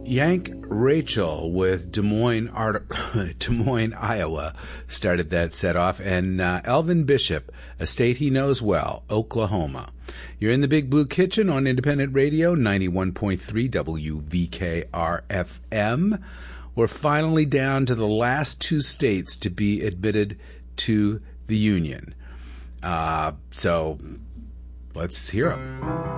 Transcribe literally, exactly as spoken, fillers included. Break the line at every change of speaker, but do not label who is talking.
Yank Rachel with Des Moines, Art- Des Moines, Iowa started that set off, and uh, Elvin Bishop, a state he knows well, Oklahoma. You're in the Big Blue Kitchen on Independent Radio, ninety-one point three W V K R F M. We're finally down to the last two states to be admitted to the Union. Uh, so let's hear them.